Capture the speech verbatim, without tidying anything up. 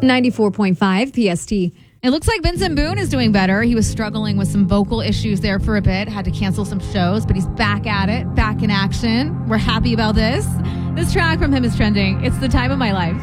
ninety-four point five P S T. It looks like Vincent Boone is doing better. He was struggling with some vocal issues there for a bit, had to cancel some shows, but he's back at it, back in action. We're happy about this. This track from him is trending. It's The Time of My Life.